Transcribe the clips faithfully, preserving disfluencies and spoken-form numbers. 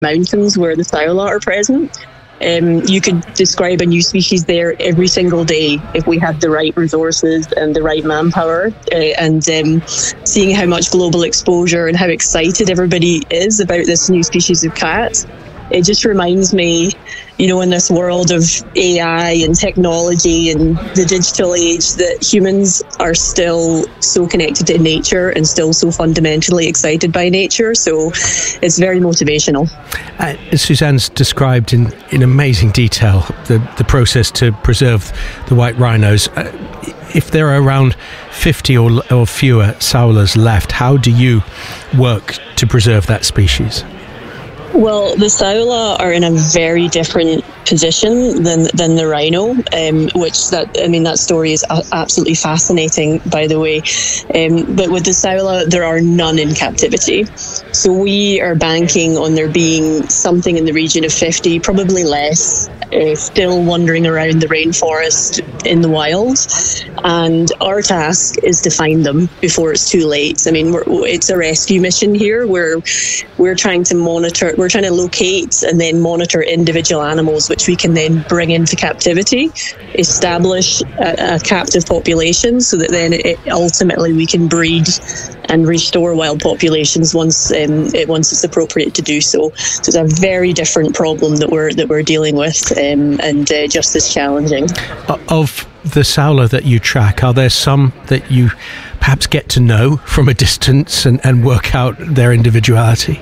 mountains where the saola are present. Um, you could describe a new species there every single day if we had the right resources and the right manpower. Uh, and um, seeing how much global exposure and how excited everybody is about this new species of cat, it just reminds me, you know, in this world of A I and technology and the digital age, that humans are still so connected to nature and still so fundamentally excited by nature. So it's very motivational. Uh, Suzanne's described in, in amazing detail the, the process to preserve the white rhinos. Uh, if there are around fifty or, or fewer saolas left, how do you work to preserve that species? Well, the saola are in a very different position than than the rhino, um, which that I mean that story is a- absolutely fascinating, by the way. Um, but with the saola, there are none in captivity, so we are banking on there being something in the region of fifty, probably less, uh, still wandering around the rainforest in the wild. And our task is to find them before it's too late. I mean, we're, it's a rescue mission here. We're we're trying to monitor. We're trying to locate and then monitor individual animals, which we can then bring into captivity, establish a, a captive population, so that then it, ultimately we can breed and restore wild populations once um, it, once it's appropriate to do so. So it's a very different problem that we're that we're dealing with, um, and uh, just as challenging. Of the saola that you track, are there some that you perhaps get to know from a distance and, and work out their individuality?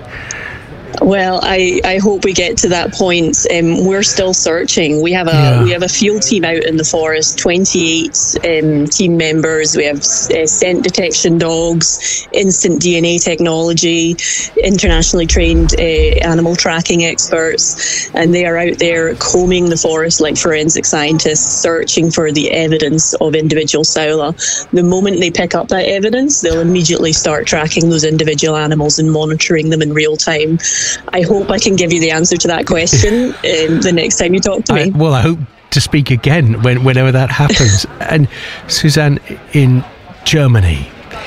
Well, I, I hope we get to that point. Um, we're still searching. We have a yeah. we have a field team out in the forest, twenty-eight um, team members. We have uh, scent detection dogs, instant D N A technology, internationally trained uh, animal tracking experts, and they are out there combing the forest like forensic scientists, searching for the evidence of individual saola. The moment they pick up that evidence, they'll immediately start tracking those individual animals and monitoring them in real time. I hope I can give you the answer to that question um, the next time you talk to me. I, well, I hope to speak again when, whenever that happens. And Suzanne, in Germany,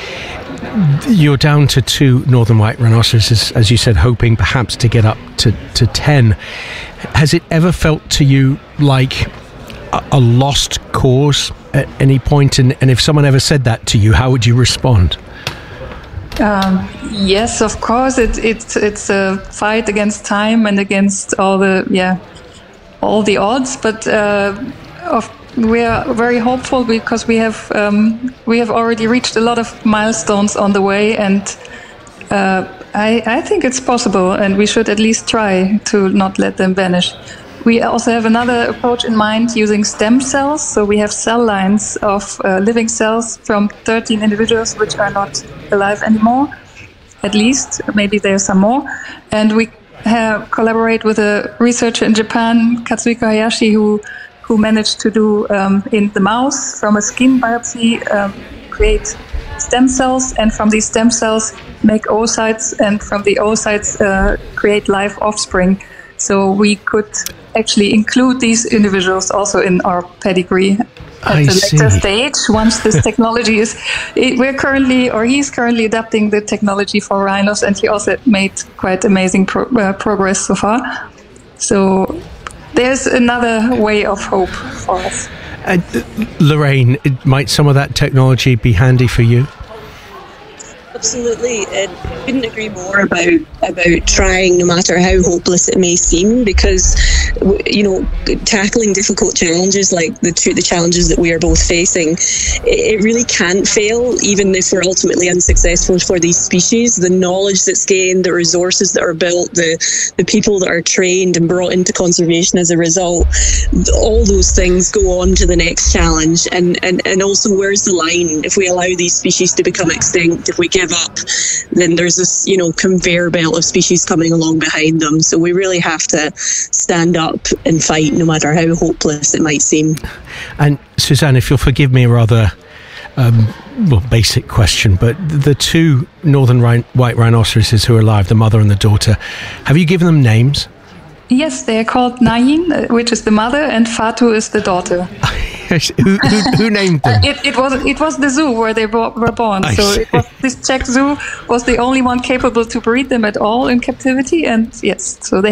you're down to two northern white rhinoceroses, as you said, hoping perhaps to get up to, to ten. Has it ever felt to you like a, a lost cause at any point? And, and if someone ever said that to you, how would you respond? Um, yes, of course. It, it, it's a fight against time and against all the yeah, all the odds. But uh, of, we are very hopeful because we have um, we have already reached a lot of milestones on the way, and uh, I, I think it's possible, and we should at least try to not let them vanish. We also have another approach in mind using stem cells. So we have cell lines of uh, living cells from thirteen individuals which are not alive anymore, at least. Maybe there's some more. And we have collaborate with a researcher in Japan, Katsuhiko Hayashi, who who managed to do um, in the mouse from a skin biopsy, um, create stem cells, and from these stem cells make oocytes, and from the oocytes uh, create live offspring. So we could actually include these individuals also in our pedigree at I a later see. stage once this technology is it, we're currently or he's currently adapting the technology for rhinos, and he also made quite amazing pro, uh, progress so far. So there's another way of hope for us. Uh, Lorraine, might some of that technology be handy for you? Absolutely, and I couldn't agree more about about trying, no matter how hopeless it may seem, because you know, tackling difficult challenges like the two, the challenges that we are both facing, it, it really can't fail, even if we're ultimately unsuccessful for these species. The knowledge that's gained, the resources that are built, the the people that are trained and brought into conservation as a result, all those things go on to the next challenge. And and and also, where's the line? If we allow these species to become extinct, if we give up, then there's this, you know, conveyor belt of species coming along behind them. So we really have to stand up and fight, no matter how hopeless it might seem. And Suzanne, if you'll forgive me a rather um, well, basic question, but the two northern rhin- white rhinoceroses who are alive, the mother and the daughter, have you given them names? Yes, they are called Nayin, which is the mother, and Fatu is the daughter. who, who, who named them? It, it was it was the zoo where they bo- were born. I so see. it was, this Czech zoo was the only one capable to breed them at all in captivity. And yes, so they